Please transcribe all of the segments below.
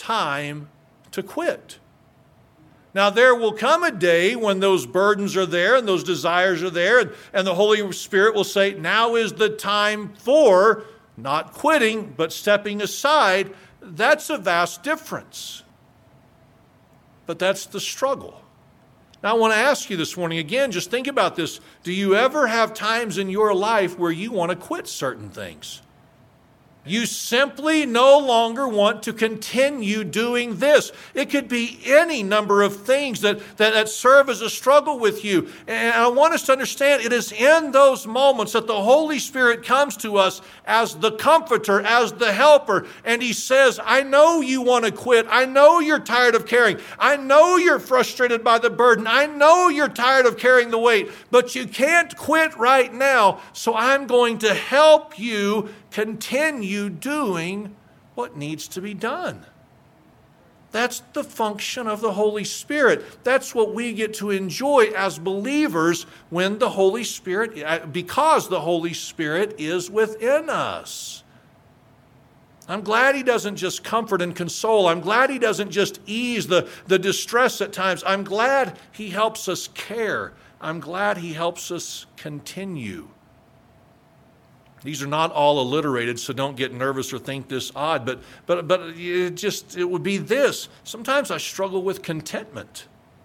time to quit. Now, there will come a day when those burdens are there and those desires are there, and the Holy Spirit will say, now is the time for not quitting, but stepping aside. That's a vast difference. But that's the struggle. Now, I want to ask you this morning, again, just think about this. Do you ever have times in your life where you want to quit certain things? You simply no longer want to continue doing this. It could be any number of things that serve as a struggle with you. And I want us to understand it is in those moments that the Holy Spirit comes to us as the comforter, as the helper. And He says, I know you want to quit. I know you're tired of carrying. I know you're frustrated by the burden. I know you're tired of carrying the weight. But you can't quit right now. So I'm going to help you continue doing what needs to be done. That's the function of the Holy Spirit. That's what we get to enjoy as believers when the Holy Spirit, because the Holy Spirit is within us. I'm glad He doesn't just comfort and console. I'm glad He doesn't just ease the distress at times. I'm glad He helps us care. I'm glad He helps us continue. These are not all alliterated, so don't get nervous or think this odd, but it would be this. Sometimes I struggle with contentment.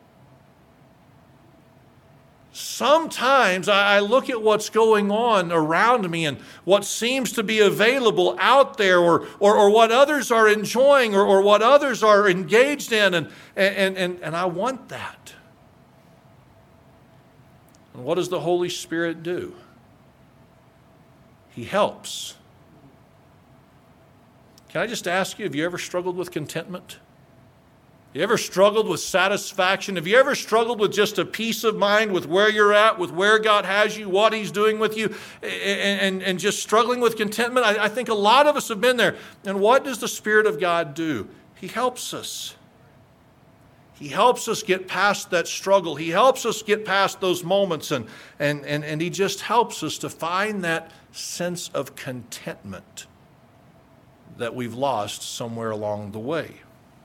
Sometimes I look at what's going on around me and what seems to be available out there or what others are enjoying or what others are engaged in, and I want that. And what does the Holy Spirit do? He helps. Can I just ask you, have you ever struggled with contentment? You ever struggled with satisfaction? Have you ever struggled with just a peace of mind with where you're at, with where God has you, what He's doing with you, and just struggling with contentment? I think a lot of us have been there. And what does the Spirit of God do? He helps us. He helps us get past that struggle. He helps us get past those moments, and He just helps us to find that sense of contentment that we've lost somewhere along the way.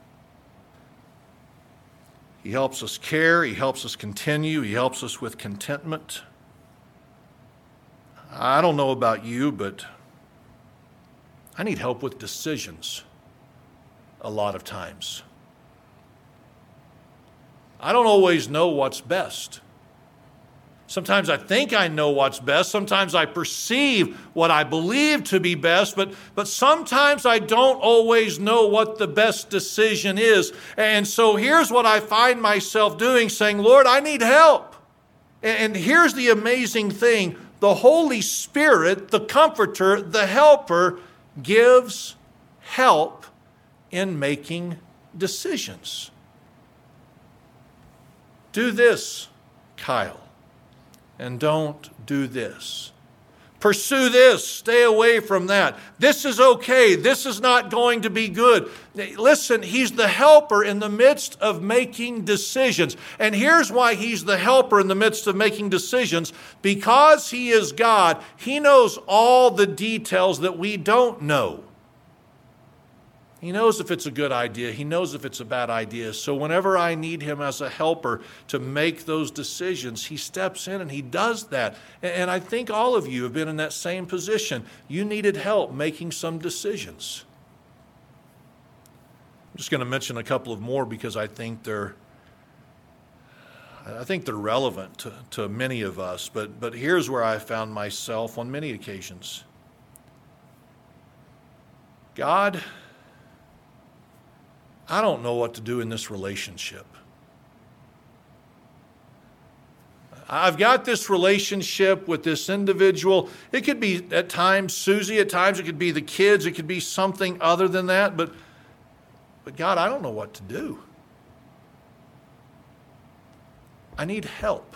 He helps us care. He helps us continue. He helps us with contentment. I don't know about you, but I need help with decisions a lot of times. I don't always know what's best. Sometimes I think I know what's best. Sometimes I perceive what I believe to be best, but sometimes I don't always know what the best decision is. And so here's what I find myself doing, saying, Lord, I need help. And here's the amazing thing. The Holy Spirit, the Comforter, the Helper, gives help in making decisions. Do this, Kyle, and don't do this. Pursue this, stay away from that. This is okay, this is not going to be good. Listen, He's the helper in the midst of making decisions. And here's why He's the helper in the midst of making decisions. Because He is God, He knows all the details that we don't know. He knows if it's a good idea. He knows if it's a bad idea. So whenever I need Him as a helper to make those decisions, He steps in and He does that. And I think all of you have been in that same position. You needed help making some decisions. I'm just going to mention a couple of more because I think they're relevant to many of us. But here's where I found myself on many occasions. God, I don't know what to do in this relationship. I've got this relationship with this individual. It could be at times Susie, at times it could be the kids, it could be something other than that. But God, I don't know what to do. I need help.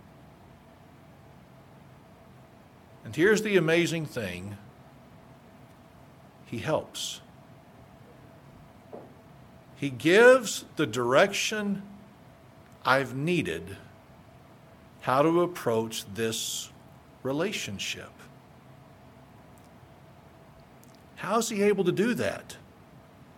And here's the amazing thing. He helps. He gives the direction I've needed how to approach this relationship. How's He able to do that?